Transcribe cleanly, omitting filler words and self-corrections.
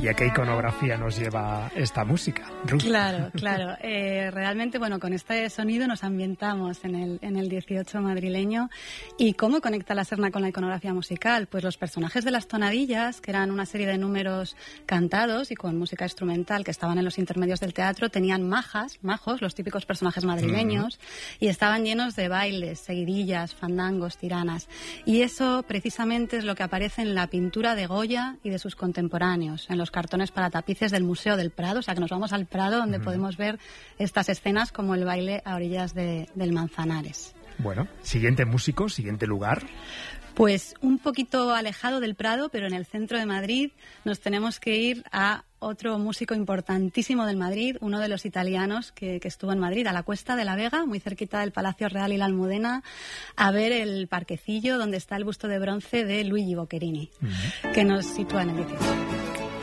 ¿Y a qué iconografía nos lleva esta música, Ruth? Claro. Realmente, bueno, con este sonido nos ambientamos en el 18 madrileño. ¿Y cómo conecta la Serna con la iconografía musical? Pues los personajes de las tonadillas, que eran una serie de números cantados y con música instrumental que estaban en los intermedios del teatro, tenían majos, los típicos personajes madrileños, y estaban llenos de bailes, seguidillas, fandangos, tiranas. Y eso precisamente es lo que aparece en la pintura de Goya y de sus contemporáneos, en los cartones para tapices del Museo del Prado. O sea, que nos vamos al Prado, donde podemos ver estas escenas como el baile a orillas del Manzanares. Bueno, siguiente músico, siguiente lugar. Pues un poquito alejado del Prado, pero en el centro de Madrid, nos tenemos que ir a otro músico importantísimo del Madrid, uno de los italianos que estuvo en Madrid, a la Cuesta de la Vega, muy cerquita del Palacio Real y la Almudena, a ver el parquecillo donde está el busto de bronce de Luigi Boccherini, que nos sitúa en el 18.